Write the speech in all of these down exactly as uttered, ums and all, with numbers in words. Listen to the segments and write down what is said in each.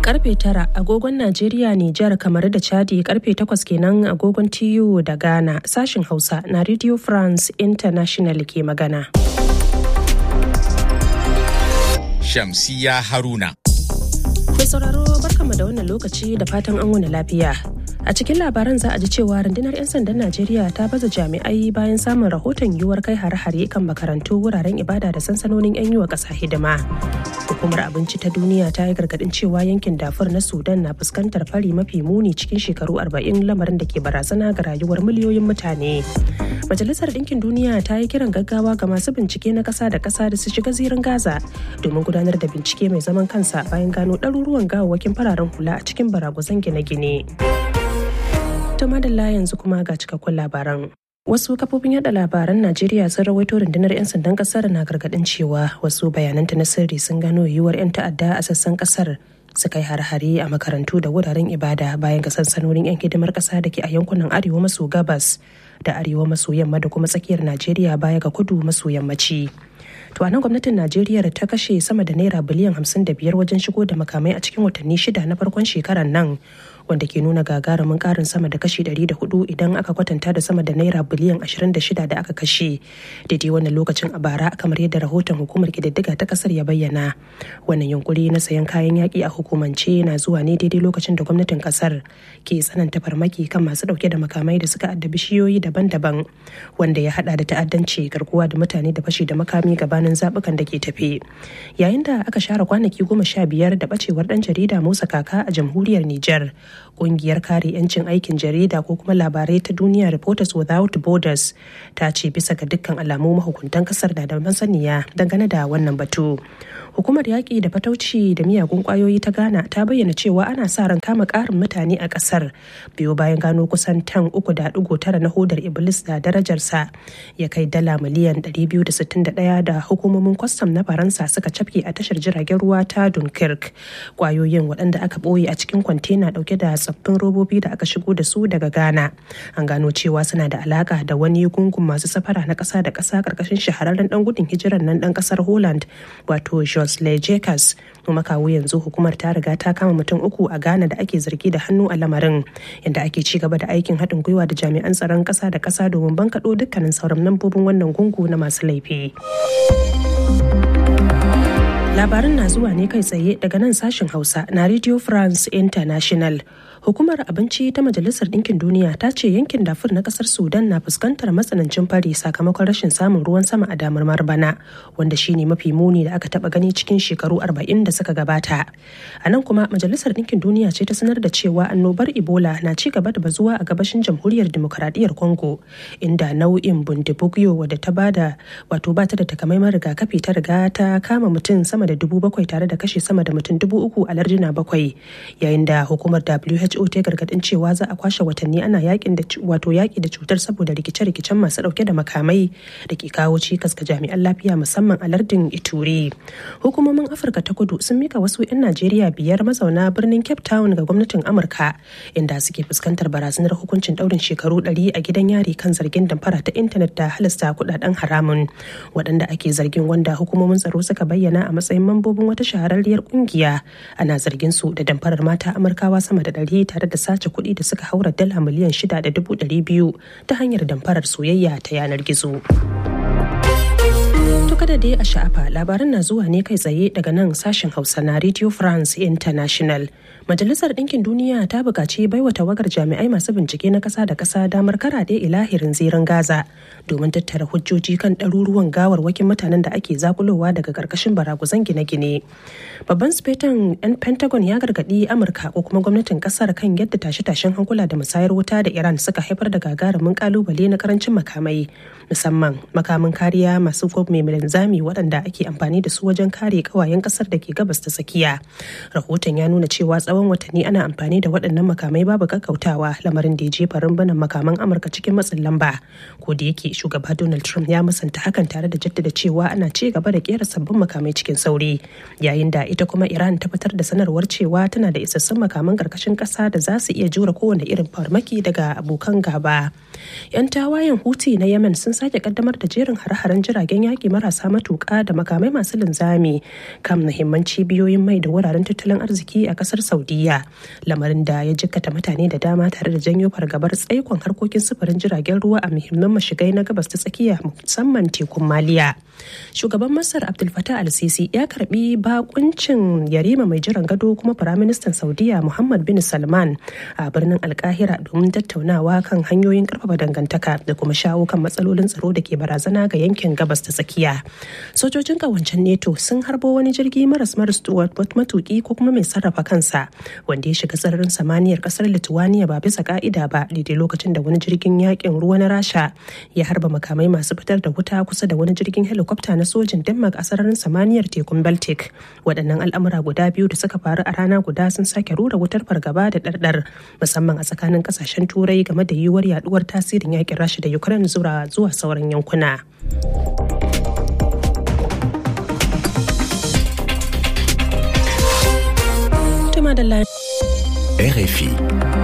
Karfe tara agogon Najeriya, Nijar, kamar da Chadi, karfe takwas kenan agogon T U da Ghana. Sashin Hausa na Radio France International ke magana. Shamsiya Haruna. Mai sauraro barkanmu da wannan lokaci da fatan an wani lafiya. A cikin labaran za a ji cewa rundunar 'yan sandan Najeriya ta baza jami'ai bayan samun rahoton yiwuwar kai hare-hare kan makarantu, wuraren ibada da sansanonin 'yan yi wa ƙasa hidima. Hukumar Abinci ta Duniya ta yi gargaɗin cewa yankin Darfur na Sudan na fuskantar fari mafi muni cikin shekaru arba'in, lamarin da ke barazana ga rayuwar miliyoyin mutane. Majalisar Ɗinkin Duniya ta yi kiran gaggawa ga masu bincike na ƙasa da ƙasa da su shiga zirin Gaza domin gudanar da bincike mai zaman kansa bayan gano ɗaruruwan gawawwakin fararen hula a cikin baragwazon gine-gine. Ta madalla yanzu kuma ga cikakkun labaran. Wasu kafofin yada labaran Najeriya sun rawaito rundunar 'yan sandan kasar na gargadin cewa wasu bayananta na sirri sun gano yiwuwar 'yan ta'adda a sassan kasar su kai har-hare a makarantu da wuraren ibada bayan ga sansanonin 'yan hidimar kasa da ke a yankunan arewa maso gabas da arewa maso yamma da kuma tsakiyar Najeriya baya ga kudu maso yammaci. To a nan gwamnatin Najeriya ta kashe sama da naira biliyan hamsin da biyar wajen shigo da makamai a cikin watanni shida na farkon shekarar nan, wanda ke nuna gagarumin karin sama da kashi ɗari da hudu idan aka kwatanta da sama da naira biliyan ashirin da shida da aka kashe daidai wannan lokacin a bara, kamar yadda rahoton hukumar kididdiga ta kasar ya bayyana. Wannan yunkuri na sayan kayan yaƙi a hukumance na zuwa ne daidai lokacin da gwamnatin kasar ke tsananta farmaki kan masu ɗauke da makamai da suka addabi shiyoyi daban-daban, wanda ya hada da ta'addanci, garkuwa da mutane da fashi da makami gabanin zaɓukan da ke tafe. Yayin da aka share kwanaki goma sha biyar da ɓacewar ɗan jarida Musa Kaka a jamhuriyar Nijar, Ƙungiyar kare 'yancin aikin jarida ko kuma labarai ta duniya Reporters Without Borders ta ce bisa ga dukkan alamu mahukuntan kasar da da masaniya dangane da wannan batu. Hukumar yaƙi da fatauci da miyagun ƙwayoyi ta Ghana ta bayyana cewa ana sa ran kama ƙarin mutane a ƙasar biyo bayan gano kusan tan uku da ɗigo tara na hodar Iblis da darajarsa ya kai dala miliyan ɗari biyu da sittin da ɗaya da hukumomin kwastam na Faransa suka cafke a tashar jiragen ruwa ta Dunkirk. Ƙwayoyin waɗanda aka ɓoye a cikin kwantena ɗauke da tsaffin robobi da aka shigo da su daga Ghana. An gano cewa suna da alaƙa da wani gungun masu safara na ƙasa da ƙasa ƙarƙashin shahararren ɗan gudun hijirar nan ɗan ƙasar Holland wato Josley Jacques. Kuma kawo yanzu hukumar ta riga ta kama mutum uku a Ghana da ake zargi da hannu a lamarin, yadda ake ci gaba da aikin haɗin gwiwa da jami'an tsaron ƙasa da ƙasa domin bankaɗo dukkanin sauran lambobin wannan gungu na masu laifi. Labarin na zuwa ne kai tsaye daga nan sashen Hausa na Radio France International. Hukumar Abinci ta Majalisar Ɗinkin Duniya ta ce yankin Darfur na ƙasar Sudan na fuskantar matsanancin fari sakamakon rashin samun ruwan sama a damar bana, wanda shine mafi muni da aka taɓa gani cikin shekaru arba'in da suka gabata. A nan kuma Majalisar Ɗinkin Duniya ce ta sanar da cewa annobar Ebola na ci gaba da bazuwa a gabashin Jamhuriyar Dimokuraɗiyyar Congo, inda nau'in Bundibugyo wadda ta bada wato bata da takamaiman rigakafi ta riga ta kama mutum sama da dubu bakwai tare da kashe sama da mutum dubu uku a larduna bakwai, yayin da hukumar W H O ta gargadin cewa za a kwashe watanni ana yakin da wato yaki da cutar saboda rikice-rikicen masu dauke da makamai da ke kawo cikas ga jami'an lafiya musamman a lardin Ituri. Hukumomin Afirka ta Kudu sun mika wasu 'yan Najeriya biyar mazauna birnin Cape Town ga gwamnatin Amurka, inda suke fuskantar barazanar hukuncin daurin shekaru ɗari a gidan yari kan zargin damfara ta intanet da halasta kudaden haramun. Waɗanda ake zargin, wanda hukumomin tsaro suka bayyana a matsayin mambobin wata shahararriyar kungiya, ana zargin su da damfarar mata Amurkawa sama da ɗari tare da sace kuɗi da suka haura dala miliyan shida da dubu ɗari biyu ta hanyar damfarar soyayya ta yanar gizo. To kada dai a sha'afa, labaran na zuwa ne kai tsaye daga nan sashen Hausa na Radio France International. Majalisar Ɗinkin Duniya ta buƙaci baiwa tawagar jami'ai masu bincike na ƙasa da ƙasa damar karaɗe ilahirin zirin Gaza domin tattara hujjoji kan ɗaruruwan gawarwakin mutanen da ake zakulowa daga ƙarƙashin baraguzan gine-gine. Babban sufetan 'yan Pentagon ya gargaɗi Amurka ko kuma gwamnatin ƙasar kan yadda tashe-tashen hankula da musayar wuta da Iran suka haifar da gagarumin ƙalubale na ƙarancin makamai, musamman makamin kariya masu mai linzami waɗanda ake amfani da su wajen kare ƙawayen ƙasar da ke gabas ta tsakiya. Rahoton ya nuna cewa tsawon watanni ana amfani da waɗannan makamai babu kakkautawa, lamarin da ya jefa rumbunan makaman Amurka cikin matsin lamba. Ko da yake shugaba Donald Trump ya musanta hakan tare da jaddada cewa ana ci gaba da kera sabbin makamai cikin sauri, yayin da ita kuma Iran ta fitar da sanarwar cewa tana da isassun makaman karkashin ƙasa da za su iya jure kowane irin farmaki daga abokan gaba. 'Yan tawayen Houthi na Yemen sun sake kaddamar da jerin hare-haren jiragen yaƙi marasa matuƙa da makamai masu linzami kan muhimman cibiyoyin mai da wuraren tattalin arziki a ƙasar Saudiya, lamarin da ya jikkata mutane da dama tare da janyo fargabar tsaikon harkokin sufurin jiragen ruwa a muhimman mashigai na gabas ta tsakiya musamman tekun Maliya. Shugaban Masar Abdul Fattah al-Sisi ya karbi bakuncin yarima mai jiran gado kuma Firaministan Saudiya Muhammad bin Salman a birnin Alkahira domin tattaunawa kan hanyoyin karfafa dangantaka da kuma shawo kan matsalolin tsaro da ke barazana ga yankin gabas ta tsakiya. Sojojin kawancen NATO sun harbo wani jirgi maras maras matuki ko kuma mai sarrafa kansa wanda ya shiga sararin samaniyar kasar Lithuania ba bisa ka'ida ba daidai lokacin da wani jirgin yakin ruwa na Rasha ya harba makamai masu fitar da wuta kusa da wani jirgin helikwafta na sojin Denmark a sararin samaniyar tekun Baltic. Waɗannan al'amura guda biyu da suka faru a rana guda sun sake rura wutar fargaba da ɗarɗar musamman a tsakanin ƙasashen turai game da yiwuwar yaduwar tasirin yakin Rasha da Ukraine zuwa zuwa sauran yankuna. R F I.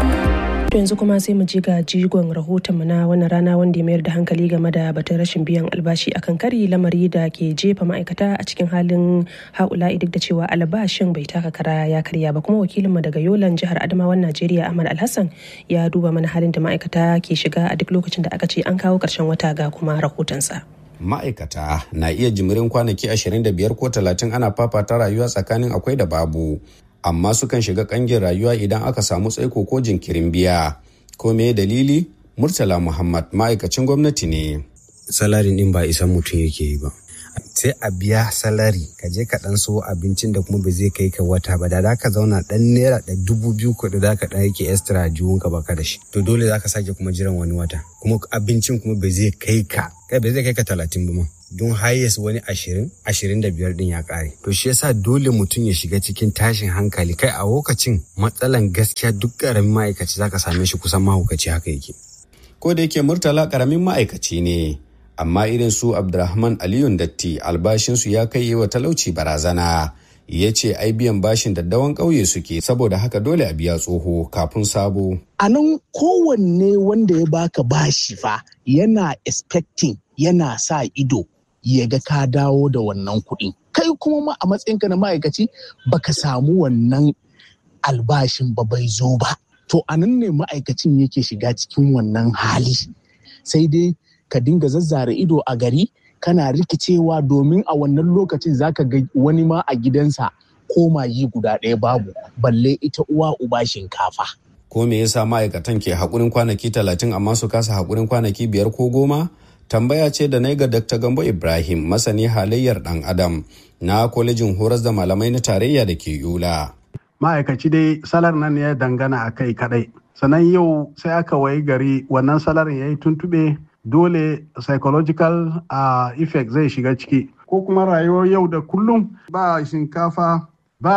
yanzu kuma sai mu ji ga jigon rahoton mu na wannan rana wanda ya mayar da hankali game da batun rashin biyan albashi akan kari, lamari da ke jefa ma'aikata a cikin halin haula'i duk da cewa albashin bai taka kara ya karya ba. Kuma wakilinmu daga Yolan jihar Adamawan Najeriya Ahmad Alhassan ya duba mana halin da ma'aikata ke shiga a duk lokacin da aka ce an kawo ƙarshen wata ga kuma rahotonsa. Ma'aikata na iya jimirin kwanaki ashirin da biyar ko talatin ana fafata rayuwa tsakanin akwai da babu, amma sukan shiga kangin rayuwa idan aka samu tsaiko ko jinkirin biya. Ko me dalili? Murtala Muhammad ma'aikacin gwamnati ne. Salarin din ba isan mutum yake yi ba. Sai a biya salari ka je ka dan so abincin da kuma ba zai kai ka wata ba, da za ka zauna dan naira da dubu biyu ko da za ka dan yake extra jiwon ka baka da shi, to dole za ka sake kuma jiran wani wata, kuma abincin kuma ba zai kai ka kai ba zai kai ka talatin ba ma, don highest wani ashirin ashirin da biyar din ya kare. To shi yasa dole mutum ya shiga cikin tashin hankali. Kai a lokacin matsalan gaskiya duk karamin ma'aikaci zaka same shi kusan mahaukaci haka yake. Ko da yake Murtala karamin ma'aikaci ne, amma irin su Abdurrahman Aliyun Datti albashinsu ya kai yi wa talauci barazana. Ya ce ai biyan bashin daddawan ƙauye suke, saboda haka dole a biya tsoho kafin sabo. A nan kowanne wanda ya baka bashi fa yana expecting, yana sa ido ya ga ka dawo da wannan kuɗi. Kai kuma ma a matsayinka na ma'aikaci baka samu wannan albashin ba, bai zo ba. To a nan ne ma'aikacin yake shiga cikin wannan hali. Sai dai ka dinga zazzara ido a gari kana rikicewa, domin a wannan lokacin zaka ga wani ma a gidansa koma yi guda ɗaya babu, balle ita uwa uba shinkafa. Ko me yasa ma'aikatan ke haƙurin kwanaki talatin amma su kasa haƙurin kwanaki biyar ko goma? Tambaya ce da na ga Dakta Gambo Ibrahim, masani halayyar ɗan Adam na kwalejin horas da malamai na tarayya da ke Yola. Ma'aikaci dai salar nan ya dangana a kai kaɗai. Sannan yau sai aka wayi gari wannan salarin ya yi tuntuɓe, dole psychological uh, effect zai shiga ciki. Ko kuma rayuwar yau da kullum ba shinkafa,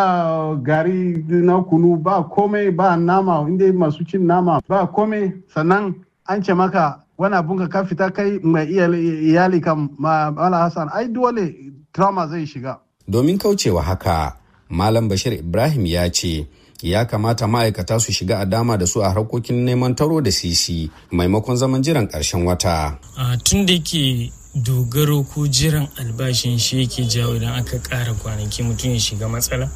ba gari na kunu, ba komai, ba nama, inda masu cin nama ba komai. Sannan an ce maka wani abun ka fita kai mai iyali kan Mala Hassan, ai dole trauma zai shiga. Domin kaucewa haka, Malam Bashir Ibrahim ya ce ya kamata ma'aikata su shiga a dama da su a harkokin neman taro da sisi maimakon zaman jiran ƙarshen wata. Tun da ke dogaro ko jiran albashin shi yake jawo idan aka ƙara kwanaki mutum ya shiga matsala.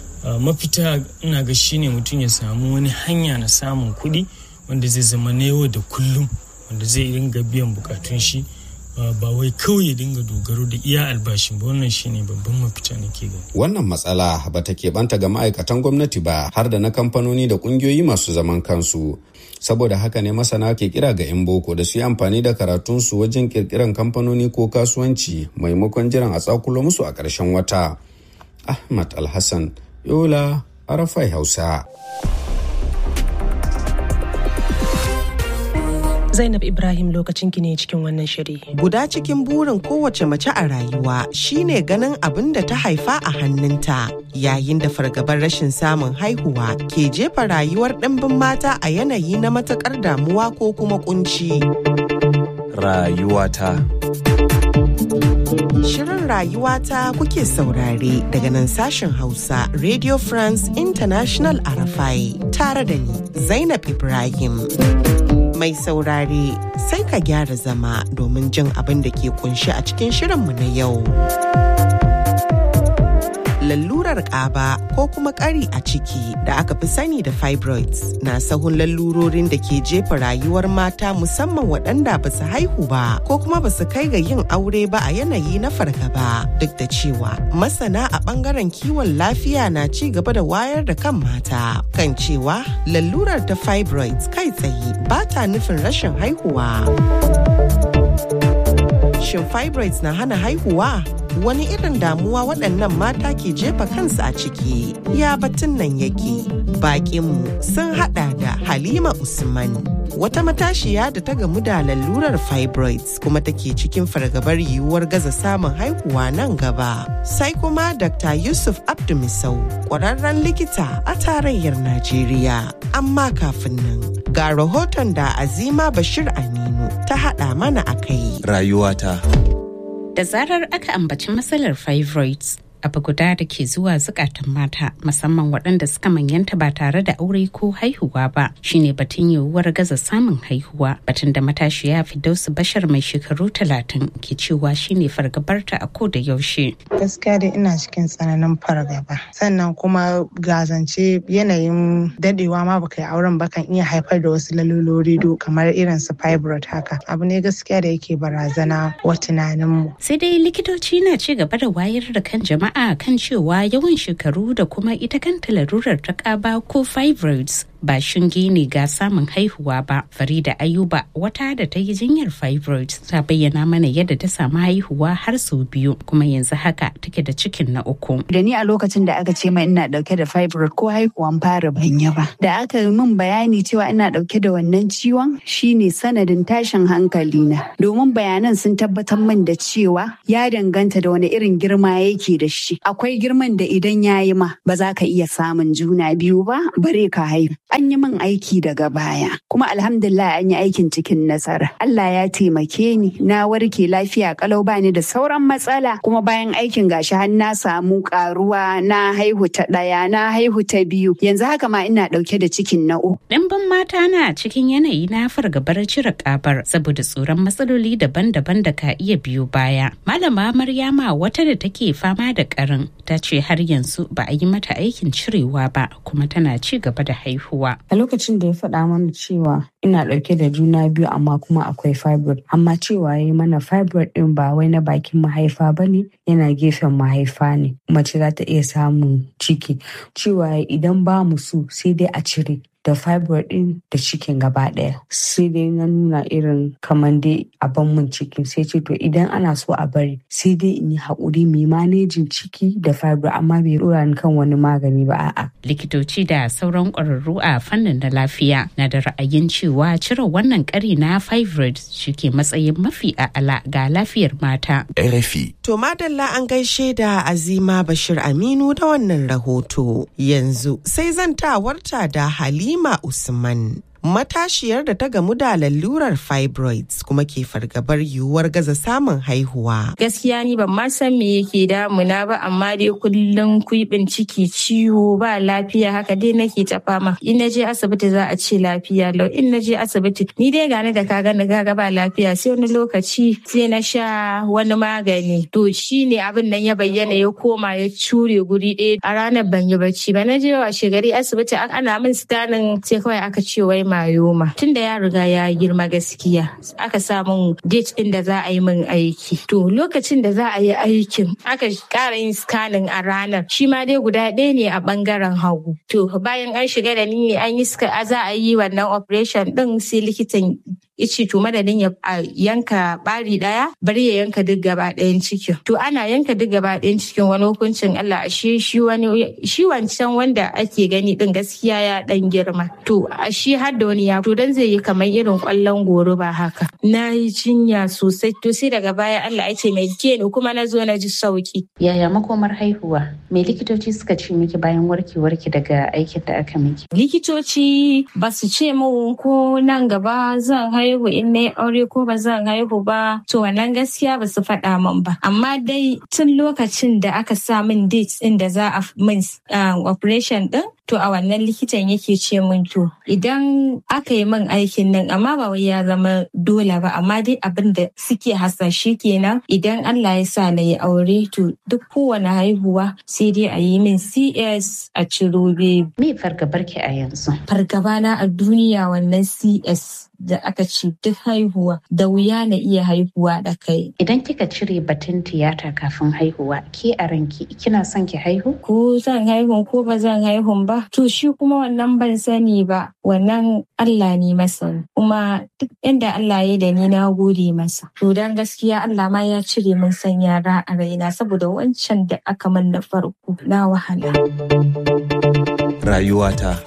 Mafita ina ga shine mutum ya samu wani hanya na samun kuɗi wanda zai zama na yau da kullum, wanda zai dinga biyan bukatun shi, ba wai kawai ya dinga dogaro da iya albashin ba. Wannan shine babban mafita nake gani. Wannan matsala ba ta keɓanta ga ma'aikatan gwamnati ba, har da na kamfanoni da ƙungiyoyi masu zaman kansu. Saboda haka ne masana ke kira ga 'yan boko da su yi amfani da karatunsu wajen ƙirƙiran kamfanoni ko kasuwanci maimakon jiran a tsakulo musu a ƙarshen wata. Ahmad Alhassan, Yola, Arafai Hausa. Zainab Ibrahim, lokacin ki ne cikin wannan shiri. Guda cikin burin kowace mace a rayuwa shine ganin abin da ta haifa a hannunta, yayin da fargabar rashin samun haihuwa ke jefa rayuwar ɗimbin mata a yanayi na matuƙar damuwa ko kuma kunci. Rayuwata. Shirin Rayuwata kuke saurare daga nan sashen Hausa Radio France International Arafai, tare da ni Zainab Ibrahim. Mai saurare sai ka gyara zama domin jin abin da ke kunshi a cikin shirinmu na yau. Lalurar ƙaba ko kuma ƙari a ciki da aka fi sani da fibroids na sahun lalurorin da ke jefa rayuwar mata musamman waɗanda ba su haihu ba ko kuma ba su kai ga yin aure ba a yanayi na fargaba, duk da cewa masana a ɓangaren kiwon lafiya na ci gaba da wayar da kan mata kan cewa lalurar ta fibroids kai tsaye ba ta nufin rashin haihuwa. Shin fibroids na hana haihuwa? Wani irin damuwa waɗannan mata ke jefa kansu a ciki? Ya batun nan yake. Baƙinmu sun haɗa da Halima Usman, wata matashiya da ta gamu da lalurar fibroids kuma take cikin fargabar yiwuwar gaza samun haihuwa nan gaba. Sai kuma Dakta Yusuf Abdumisau, ƙwararren likita a tarayyar Najeriya. Amma kafin nan, ga rahoton da Azima Bashir Aminu ta haɗa mana a kai. Rayuwata. Da zarar aka ambaci matsalar fibroids, abu guda da ke zuwa zukatan mata musamman waɗanda suka manyanta ba tare da aure ko haihuwa ba shine batun yiwuwar gaza samun haihuwa, batun da matashiya Fidausu Bashar mai shekaru talatin ke cewa shine fargabarta a ko da yaushe. Gaskiya dai ina cikin tsananin fargaba, sannan kuma gazance yanayin dadewa ma baka yi auren ba kan iya haifar da wasu lalurori kamar irin su fibroid haka. Abu ne gaskiya da yake barazana wa tunaninmu. Sai dai likitoci na ci gaba da wayar da kan jama'a a kan cewa yawan shekaru da kuma ita kanta larurar ta ƙaba ko fibroids ba shinge ne ga samun haihuwa ba. Farida Ayuba, wata da ta yi jinyar fibroids, ta bayyana mana yadda ta samu haihuwa har sau biyu kuma yanzu haka take da cikin na uku. Da ni a lokacin da aka ce mai ina dauke da fibroid ko haihuwan fara ban yi ba. Da aka yi min bayani cewa ina dauke da wannan ciwon shine sanadin tashin hankali na. Domin bayanan sun tabbatar min da cewa ya danganta da wani irin girma yake da shi. Akwai girman da idan ya yi ma ba za ka iya samun juna biyu ba bare ka haihu. An yi min aiki daga baya kuma alhamdulillah an yi aikin cikin nasara. Allah ya taimake ni na warke lafiya kalau bani da sauran matsala, kuma bayan aikin gashi har na samu karuwa, na haihu ta daya, na haihu ta biyu, yanzu haka ma ina dauke da cikin na uku. Ɗimbin mata na cikin yanayi na fargabar cire kabar saboda tsoron matsaloli daban-daban da ka iya biyo baya. Malama Maryama, wata da take fama da karin, ta ce har yanzu ba a yi mata aikin cirewa ba kuma tana ci gaba da haihuwa. A lokacin da ya faɗa mana cewa ina ɗauke da juna biyu amma kuma akwai fibroid, amma cewa ya yi mana fibroid ɗin ba wai na bakin mahaifa ba ne, yana gefen mahaifa ne, mace za ta iya samun ciki. Cewa idan ba mu so sai dai a cire da fibroid din da cikin gaba daya. Sai dai na nuna irin kamar dai a ban mun cikin, sai ce to idan ana so a bari sai dai in yi haƙuri mai manejin ciki da fibroid, amma bai dora ni kan wani magani ba a'a. Likitoci da sauran ƙwararru a fannin da lafiya na da ra'ayin cewa cire wannan ƙari na fibroid shike matsayin mafi a'ala ga lafiyar mata. R F I. To madalla an gaishe da Azima Bashir Aminu da wannan rahoto. Yanzu sai zantawarta da Halima Halima Usman, matashiyar da ta gamu da lalurar fibroids kuma ke fargabar yiwuwar gaza samun haihuwa. Gaskiya ni ban ma san me yake damuna ba, amma dai kullum kuibin ciki, ciwo, ba lafiya, haka dai nake ta fama. In na je asibiti za a ce lafiya lau, in na je asibiti ni dai gane da kaga na gaga ba lafiya, sai wani lokaci sai na sha wani magani. To shine abin nan ya bayyana, ya koma ya cure guri ɗaya. A ranar ban yi bacci ba, na je washe gari asibiti ana min sitanin, sai kawai aka ce wai mayoma. Tun da ya riga ya girma gaskiya, aka samun date din da za a yi min aiki. To lokacin da za a yi aikin aka ƙara yin scanning a ranar, shi ma dai guda ɗaya ne a ɓangaren hagu. To bayan an shiga da ni ne an yi za a yi wannan operation ɗin, sai likitan ice to madadin ya yanka bari daya bari ya yanka duk gaba ɗayan cikin. To ana yanka duk gaba ɗayan cikin, wani hukuncin Allah, ashe shi wani shi wancan wanda ake gani din gaskiya ya dan girma. To ashe har da wani ya to dan zai yi kamar irin kwallon goro ba haka. Na yi jinya sosai, to sai daga baya Allah ya ce mai ke ni kuma na zo na ji sauki. Yaya makomar haihuwa? Me likitoci suka ce miki bayan warkewarki daga aikin da aka miki? Likitoci ba su ce min ko nan gaba zan haihu haihu in na yi aure ko ba zan haihu ba, to wannan gaskiya ba su faɗa min ba. Amma dai tun lokacin da aka sa min date ɗin da za a min operation ɗin, to a wannan likitan yake ce min to idan aka yi min aikin nan, amma ba wai ya zama dole ba, amma dai abin da suke hasashe kenan idan Allah ya sa na yi aure to duk kowane haihuwa sai dai a yi min C S a ciro baby. Me fargabar ki a yanzu? Fargaba na a duniya wannan C S da aka ce duk haihuwa da wuya na iya haihuwa da kai. Idan kika cire batun tiyata kafin haihuwa, ke a ranki kina son ki haihu? Ko zan haihu ko ba zan haihu ba? To shi kuma wannan ban sani ba, wannan Allah ne masa. Kuma duk inda Allah ya da ni na gode masa. To dan gaskiya Allah ma ya cire min san yara a raina saboda wancan da aka min na farko na wahala. Rayuwata.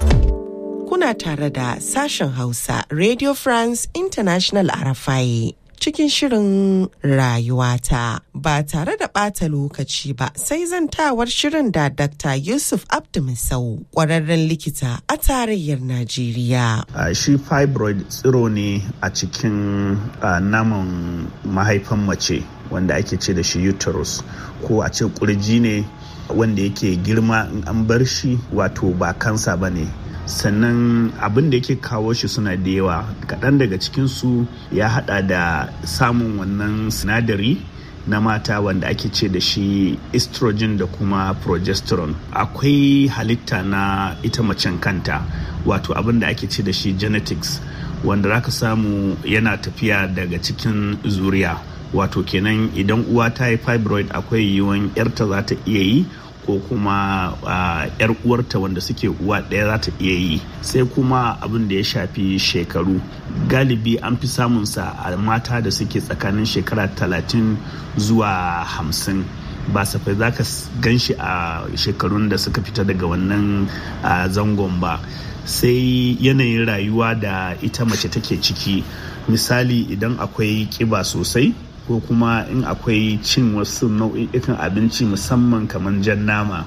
Kuna tare da sashen Hausa Radio France International R F I cikin shirin rayuwata ba tare da ɓata lokaci ba sai zantawar shirin da Doctor Yusuf Abdumisau ƙwararren likita a tarayyar Najeriya. Uh, shi fibroid tsiro ne a cikin uh, naman mahaifan mace wanda ake ce da shi uterus, ko a ce kurji ne wanda yake girma in an bar shi, wato ba kansa ba ne. Sannan abin da yake kawo shi suna da yawa, kaɗan daga cikinsu ya haɗa da samun wannan sinadari na mata wanda ake ce da shi estrogen da kuma progesterone. Akwai halitta na ita macen kanta, wato abin da ake ce da shi genetics, wanda zaka samu yana tafiya daga cikin zuriya. Wato kenan idan uwa ta yi fibroid akwai yiwuwan yarta za ta iya yi, ko kuma uh, yar uwarta wanda suke uwa ɗaya za ta iya yi. Sai kuma abin da ya shafi shekaru, galibi an fi samun sa a mata da suke tsakanin shekara talatin zuwa hamsin. Ba safai za ka gan shi a shekarun da suka fita daga wannan uh, zangon ba. Sai yanayin rayuwa da ita mace take ciki, misali idan akwai ƙiba sosai, ko kuma in akwai cin wasu nau'ikan abinci musamman kamar jan nama,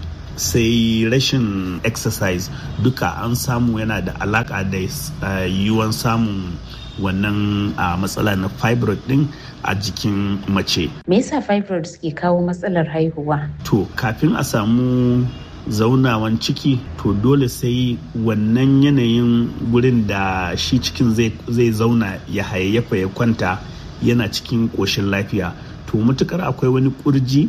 sai rashin exercise, duka an samu yana da alaka da uh, yiwuwan samun wannan uh, matsala na fibroid din a jikin mace. Me yasa fibroid suke kawo matsalar haihuwa? To kafin a samu zaunawan ciki, to dole sai wannan yanayin gurin da shi cikin zai zauna ya hayayyafa ya kwanta yana cikin ƙoshin lafiya. To matukar akwai wani ƙurji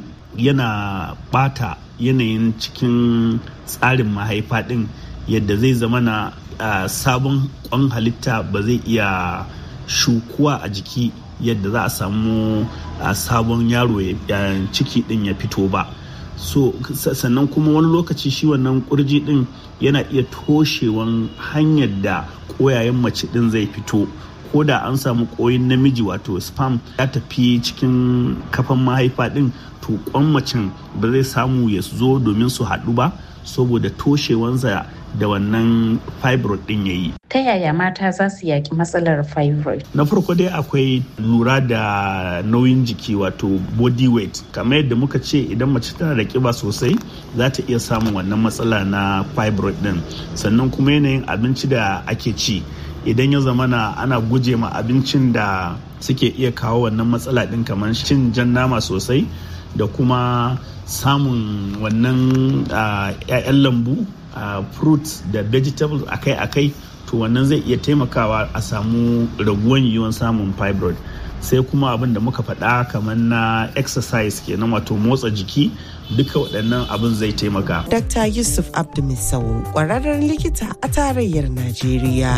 yana bata yanayin cikin tsarin mahaifa ɗin, yadda zai zama na uh, sabon ƙwan halitta ba zai iya shukuwa a jiki yadda za a samu uh, sabon yaro ya ciki ɗin ya fito ba. So sannan kuma wani lokaci shi wannan ƙurji ɗin yana iya toshewan hanyar da ƙoyayen mace ɗin zai fito. Ko da an samu koyin namiji wato sperm ya tafi cikin kafan mahaifa din, to kwan macen ba zai samu ya zo domin su haɗu ba saboda toshewansa da wannan fibroid din yayi. Ta yaya mata za su yaki matsalar fibroid? Na farko dai akwai lura da nauyin jiki wato body weight. Kamar yadda muka ce idan mace tana da kiba sosai za ta iya samun wannan matsala na fibroid din. Sannan kuma yanayin abinci da ake ci, idan ya zamana ana guje ma abincin da suke iya kawo wannan matsala din kamar cin jan nama sosai da kuma samun wannan ƴaƴan lambu, fruits da vegetables akai-akai, to wannan zai iya taimakawa a samu raguwan yiwuwan samun fibroid. Sai kuma abin da muka faɗa kamar na exercise kenan, wato motsa jiki, duka waɗannan abin zai taimaka. Doctor Yusuf Abdumisau, ƙwararren likita a tarayyar Najeriya.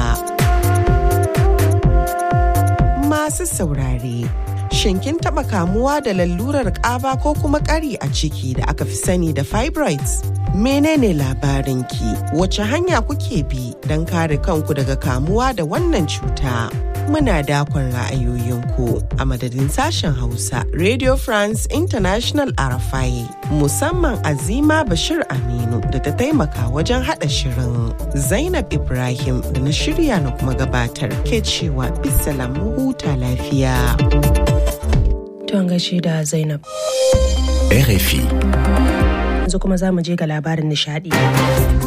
Masu saurare, shin kin taɓa kamuwa da lalurar ƙaba ko kuma ƙari a ciki da aka fi sani da fibroids? Menene labarinki? Wace hanya kuke bi don kare kanku daga kamuwa da wannan cuta? Muna dakon ra'ayoyinku a madadin sashen Hausa Radio France International R F I, musamman Azima Bashir Aminu da ta taimaka wajen haɗa shirin. Zainab Ibrahim da na shirya na kuma gabatar ke cewa bisalam huta lafiya. Ton gashi da Zainab. R F I. Yanzu kuma za mu je ga labarin nishadi.